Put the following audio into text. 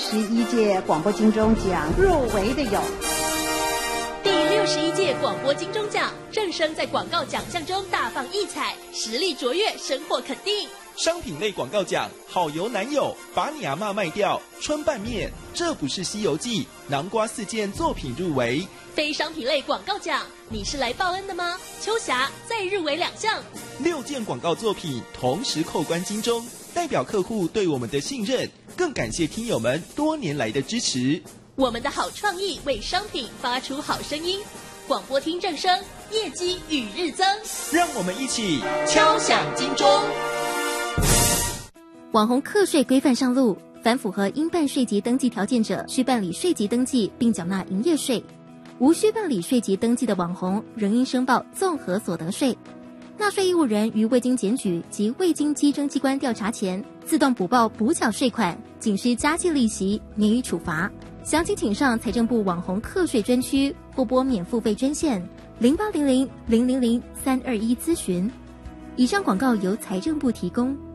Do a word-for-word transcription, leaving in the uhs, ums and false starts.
十一届广播金钟奖入围的有。 第六十一届广播金钟奖，正声在广告奖项中大放异彩，实力卓越，深获肯定。 商品类广告奖，好油男友，把你阿嬷卖掉，春拌面，这不是西游记，南瓜四件作品入围。 非商品类广告奖，你是来报恩的吗？秋霞再入围两项， 六件广告作品同时扣关金钟，代表客户对我们的信任，更感谢听友们多年来的支持。 我们的好创意为商品发出好声音，广播听正声，业绩与日增。 让我们一起敲响金钟。 网红课税规范上路，凡符合应办税籍登记条件者，需办理税籍登记并缴纳营业税；无需办理税籍登记的网红，仍应申报综合所得税。纳税义务人于未经检举及未经稽征机关调查前，自动补报补缴税款，仅需加计利息，免予处罚。详情请上财政部网红课税专区或拨免付费专线零八零零零零零三二一咨询。以上广告由财政部提供。